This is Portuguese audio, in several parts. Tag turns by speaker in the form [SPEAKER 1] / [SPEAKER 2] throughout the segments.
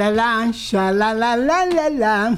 [SPEAKER 1] Lá, xalalalalala.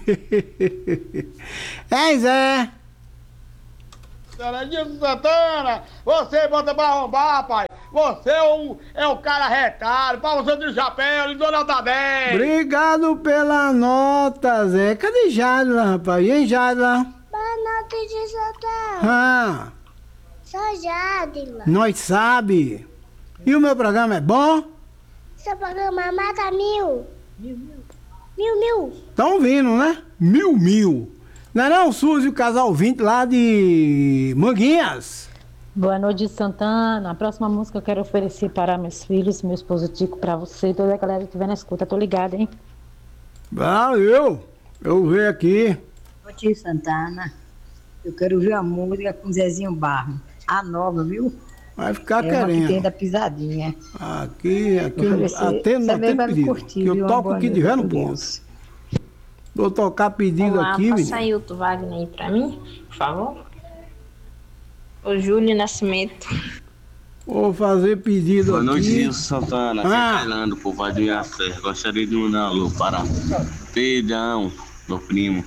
[SPEAKER 1] Hein, Zé?
[SPEAKER 2] Edilson Santana, você bota pra arrombar, pai. Você é o cara retado, pra você de chapéu, de Dona Tadei.
[SPEAKER 1] Obrigado pela nota, Zé. Cadê Jadla, rapaz? E aí, Jadla?
[SPEAKER 3] Boa noite, Edilson Santana.
[SPEAKER 1] Ah,
[SPEAKER 3] Sou Jadila.
[SPEAKER 1] nós sabe. E o meu programa é bom?
[SPEAKER 3] Seu programa mata mil. Mil.
[SPEAKER 1] Estão ouvindo, né? Mil. Não é não, Suzy, o casal 20 lá de Manguinhas?
[SPEAKER 4] Boa noite, Santana. A próxima música eu quero oferecer para meus filhos, meu esposo Tico, para você e toda a galera que estiver na escuta. Tô ligada, hein?
[SPEAKER 1] Valeu. Eu vi aqui.
[SPEAKER 5] Boa noite, Santana. Eu quero ouvir a música com Zezinho Barro. A nova, viu?
[SPEAKER 1] Vai ficar
[SPEAKER 5] É uma que
[SPEAKER 1] querendo.
[SPEAKER 5] tem da pisadinha.
[SPEAKER 1] Aqui
[SPEAKER 5] Você
[SPEAKER 1] atendo
[SPEAKER 5] vai me
[SPEAKER 1] pedido.
[SPEAKER 5] curtir,
[SPEAKER 1] Que eu
[SPEAKER 5] viu? Uma
[SPEAKER 1] toco
[SPEAKER 5] boa
[SPEAKER 1] o que
[SPEAKER 5] noite
[SPEAKER 1] tiver no
[SPEAKER 5] a
[SPEAKER 1] ponto.
[SPEAKER 5] todos.
[SPEAKER 1] Vou tocar pedido
[SPEAKER 6] Olá,
[SPEAKER 1] aqui,
[SPEAKER 6] passa
[SPEAKER 1] menino.
[SPEAKER 6] aí o Wagner aí pra mim, por favor. O Júlio Nascimento.
[SPEAKER 1] Vou fazer pedido
[SPEAKER 7] Boa noite,
[SPEAKER 1] aqui.
[SPEAKER 7] Edilson Santana. Aqui é Fernando, por Valdinha Serra. Gostaria de mandar um alô para Pedrão, meu primo.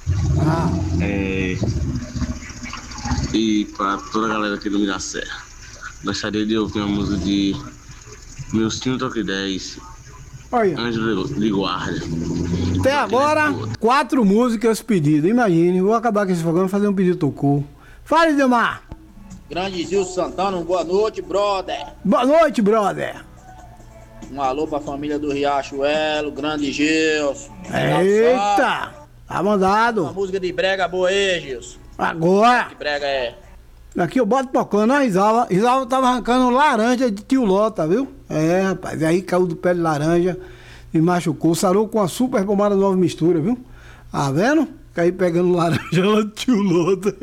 [SPEAKER 7] E para toda a galera aqui do Milha Serra. Gostaria de ouvir uma música de Meus 30 Toque 10,
[SPEAKER 1] Olha,
[SPEAKER 7] Ângelo de Guarda.
[SPEAKER 1] até agora, 4 músicas pedidas. Imagine, vou acabar com esse programa e fazer um pedido tocou. Fale, Delmar.
[SPEAKER 2] Grande Edilson Santana, boa noite, brother.
[SPEAKER 1] Boa noite, brother.
[SPEAKER 2] Um alô pra família do Riachuelo, grande Gilson.
[SPEAKER 1] Eita, tá
[SPEAKER 2] Uma
[SPEAKER 1] mandado.
[SPEAKER 2] música de brega boa aí, Gilson.
[SPEAKER 1] Agora,
[SPEAKER 2] Que brega é?
[SPEAKER 1] aqui eu boto tocando a Risalva. Risalva tava arrancando laranja de tio Lota, viu? É, rapaz, e aí caiu do pé de laranja e machucou. Sarou com a super pomada nova mistura, viu? Tá vendo? Caiu pegando laranja lá do tio Lota.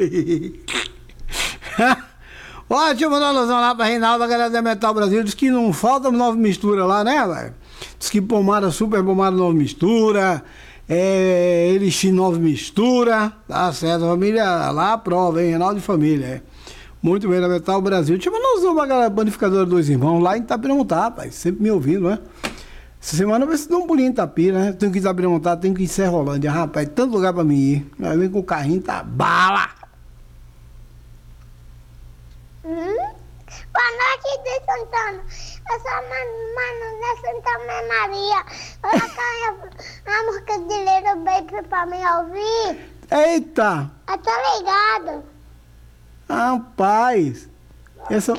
[SPEAKER 1] Ó, deixa eu mandar uma alusão lá pra Reinaldo, a galera da Metal Brasil. Diz que não falta nova mistura lá, né, velho? Diz que pomada, super pomada nova mistura. Elixir nova mistura. Tá certo, a família lá aprova, hein? Reinaldo de família, é. Muito bem, da Metal Brasil. Deixa eu mandar uma alusão pra galera panificadora Dois Irmãos lá em Itapiramontá, rapaz. Sempre me ouvindo, né? Essa semana vai se dar um pulinho em Itapira, né? Tenho que ir em Itapiramontá, tenho que ir em Serrolândia. Rapaz, tanto lugar pra mim ir. Aí vem com o carrinho, tá bala.
[SPEAKER 3] Boa noite, Edilson Santana. Eu sou a Manu da Santa Maria. Coloca a música de Little Baby pra me ouvir.
[SPEAKER 1] Eita!
[SPEAKER 3] Eu tô ligado.
[SPEAKER 1] Rapaz! Essa...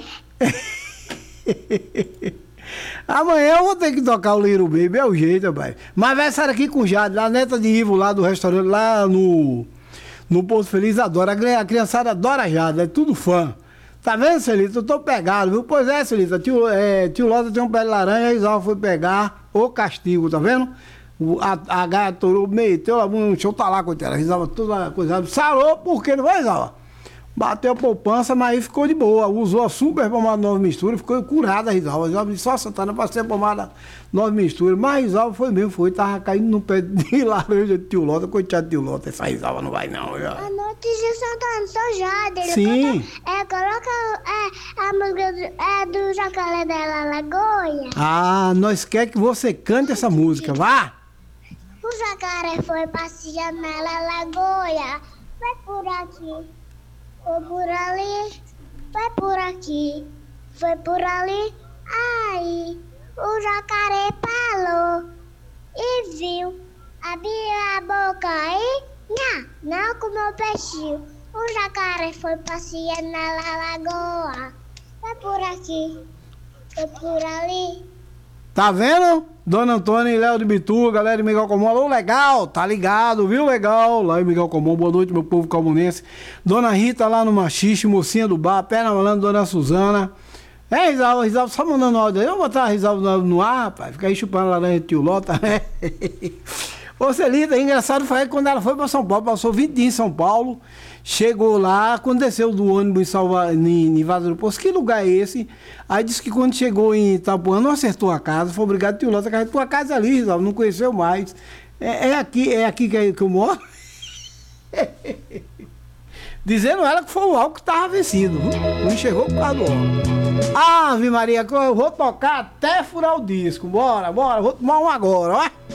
[SPEAKER 1] Amanhã eu vou ter que tocar o Little Baby, é o jeito, rapaz. Mas vai sair aqui com o Jade, a neta de Ivo lá do restaurante, lá no Posto Feliz, adora. A criançada adora Jade, é tudo fã. Tá vendo, Celita? Eu tô pegado, viu? Pois é, Celita. Tio Lota tem um pé de laranja, a Isalva foi pegar o castigo, tá vendo? A gaia torou, meteu a mão no chão, tá lá, coitada. A Isalva toda coisada. Sarou, por quê? Não vai, Isalva? Bateu a poupança, mas aí ficou de boa. Usou a super pomada nova mistura, ficou curada a Risalva. A Risalva disse, só Santana, passei a pomada nova mistura. Mas a Risalva foi mesmo, tava caindo no pé de laranja de tio Lota. Coitado de tio Lota, essa Risalva não vai não. Já.
[SPEAKER 3] Boa noite, Edilson Santana. Sou Jade.
[SPEAKER 1] Sim.
[SPEAKER 3] Coloca a música do Jacaré da Lagoa.
[SPEAKER 1] Ah, nós quer que você cante essa música, vá!
[SPEAKER 3] O jacaré foi passear na lagoa. Vai por aqui, foi por ali, vai por aqui, foi por ali. Aí o jacaré falou e viu, abriu a boca e não comeu peixinho. O jacaré foi passear na lagoa. Vai por aqui, foi por ali.
[SPEAKER 1] Tá vendo? Dona Antônia e Léo de Bitu, galera de Miguel Comum. Alô, legal, tá ligado, viu? Legal. Lá em Miguel Comum, boa noite, meu povo comunense. Dona Rita lá no Machixe, mocinha do bar, perna malando, Dona Suzana. Risalva, só mandando áudio aí. Eu vou botar a Risalva no ar, rapaz. Fica aí chupando laranja de tio Lota. Ô, Celita, engraçado foi quando ela foi pra São Paulo, passou 20 dias em São Paulo. Chegou lá, quando desceu do ônibus em Vaza do Poço, que lugar é esse? Aí disse que quando chegou em Itapuã, não acertou a casa, foi obrigado a tio Lota, que a tua casa ali, Risalva, não conheceu mais. É aqui que eu moro? Dizendo ela que foi o álcool que estava vencido, não enxergou por causa do álcool. Ave Maria, eu vou tocar até furar o disco, bora, vou tomar um agora, ó.